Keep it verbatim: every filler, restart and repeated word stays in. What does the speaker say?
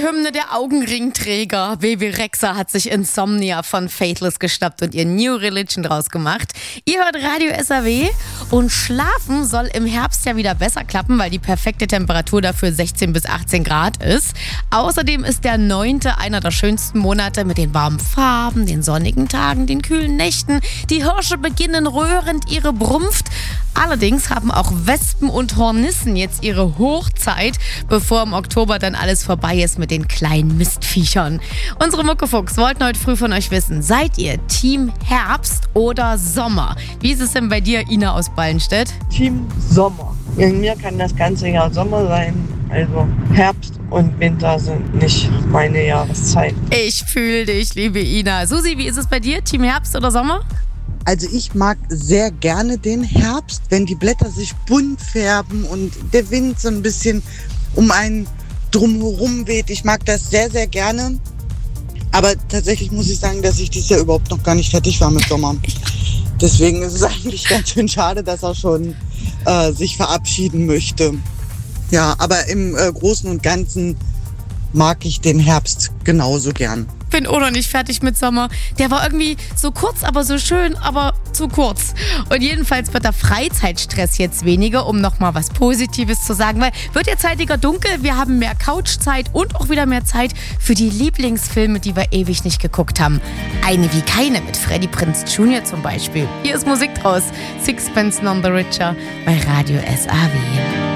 Hymne der Augenringträger. Baby Rexha hat sich Insomnia von Faithless geschnappt und ihr New Religion draus gemacht. Ihr hört Radio S A W und Schlafen soll im Herbst ja wieder besser klappen, weil die perfekte Temperatur dafür sechzehn bis achtzehn Grad ist. Außerdem ist der neunte einer der schönsten Monate mit den warmen Farben, den sonnigen Tagen, den kühlen Nächten. Die Hirsche beginnen rührend ihre Brunft. Allerdings haben auch Wespen und Hornissen jetzt ihre Hochzeit, bevor im Oktober dann alles vorbei ist mit den kleinen Mistviechern. Unsere Muckefuchs wollten heute früh von euch wissen, seid ihr Team Herbst oder Sommer? Wie ist es denn bei dir, Ina aus Ballenstedt? Team Sommer. In mir kann das ganze Jahr Sommer sein. Also Herbst und Winter sind nicht meine Jahreszeit. Ich fühle dich, liebe Ina. Susi, wie ist es bei dir? Team Herbst oder Sommer? Also ich mag sehr gerne den Herbst, wenn die Blätter sich bunt färben und der Wind so ein bisschen um einen drumherum weht. Ich mag das sehr, sehr gerne. Aber tatsächlich muss ich sagen, dass ich dieses Jahr überhaupt noch gar nicht fertig war mit Sommer. Deswegen ist es eigentlich ganz schön schade, dass er schon äh, sich verabschieden möchte. Ja, aber im äh, Großen und Ganzen mag ich den Herbst genauso gern. Bin auch noch nicht fertig mit Sommer. Der war irgendwie so kurz, aber so schön, aber zu kurz. Und jedenfalls wird der Freizeitstress jetzt weniger, um nochmal was Positives zu sagen, weil wird jetzt zeitiger dunkel, wir haben mehr Couchzeit und auch wieder mehr Zeit für die Lieblingsfilme, die wir ewig nicht geguckt haben. Eine wie keine mit Freddie Prinze Junior zum Beispiel. Hier ist Musik draus. Sixpence None the Richer bei Radio S A W.